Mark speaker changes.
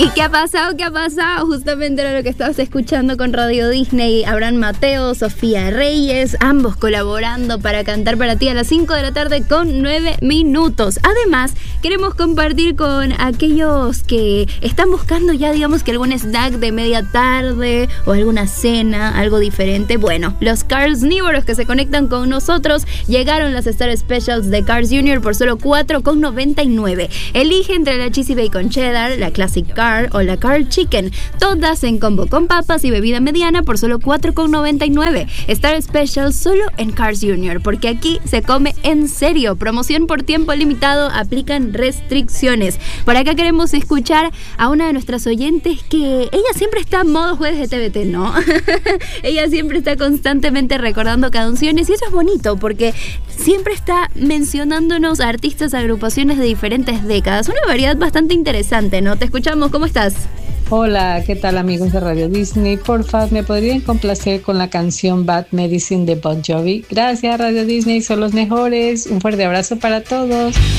Speaker 1: ¿Y qué ha pasado? ¿Qué ha pasado? Justamente era lo que estabas escuchando con Radio Disney. Abraham Mateo, Sofía Reyes, ambos colaborando para cantar para ti a las 5 de la tarde con 9 minutos. Además, queremos compartir con aquellos que están buscando ya, digamos, que algún snack de media tarde o alguna cena, algo diferente. Bueno, los Carsnívoros que se conectan con nosotros, llegaron las Star Specials de Cars Jr. por solo $4.99. Elige entre la Cheesy Bacon Cheddar, la Classic Car o la Car Chicken, todas en combo con papas y bebida mediana por solo $4.99. Star Special solo en Cars Jr., porque aquí se come en serio. Promoción por tiempo limitado, aplican restricciones. Por acá queremos escuchar a una de nuestras oyentes que ella siempre está en modo jueves de TVT, ¿no? Ella siempre está constantemente recordando canciones y eso es bonito porque siempre está mencionándonos a artistas, agrupaciones de diferentes décadas. Una variedad bastante interesante, ¿no? Te escuchamos, ¿cómo estás?
Speaker 2: Hola, ¿qué tal amigos de Radio Disney? Porfa, ¿me podrían complacer con la canción Bad Medicine de Bon Jovi? Gracias Radio Disney, son los mejores. Un fuerte abrazo para todos.